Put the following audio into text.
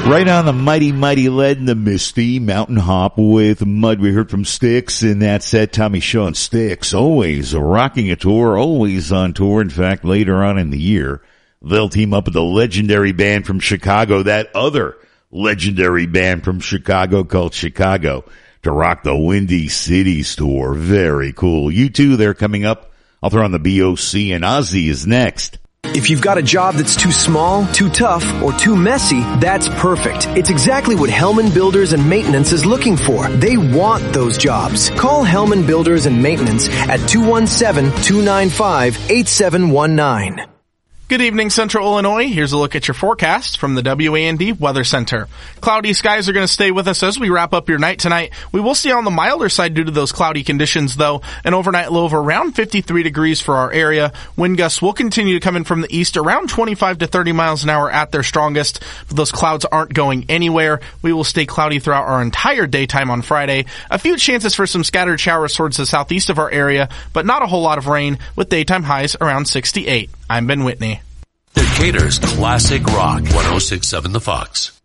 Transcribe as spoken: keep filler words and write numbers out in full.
Right on the mighty, mighty lead in the misty mountain hop with mud. We heard from Styx in that set. Tommy Shaw and Styx, always rocking a tour, always on tour. In fact, later on in the year, they'll team up with the legendary band from Chicago, that other legendary band from Chicago called Chicago, to rock the Windy Cities tour. Very cool. You two, they're coming up. I'll throw on the B O C, and Ozzy is next. If you've got a job that's too small, too tough, or too messy, that's perfect. It's exactly what Hellman Builders and Maintenance is looking for. They want those jobs. Call Hellman Builders and Maintenance at two one seven, two nine five, eight seven one nine. Good evening, Central Illinois. Here's a look at your forecast from the W A N D Weather Center. Cloudy skies are going to stay with us as we wrap up your night tonight. We will stay on the milder side due to those cloudy conditions, though. An overnight low of around fifty-three degrees for our area. Wind gusts will continue to come in from the east around twenty-five to thirty miles an hour at their strongest. But those clouds aren't going anywhere. We will stay cloudy throughout our entire daytime on Friday. A few chances for some scattered showers towards the southeast of our area, but not a whole lot of rain, with daytime highs around sixty-eight. I'm Ben Whitney. Decatur's Classic Rock, one oh six point seven The Fox.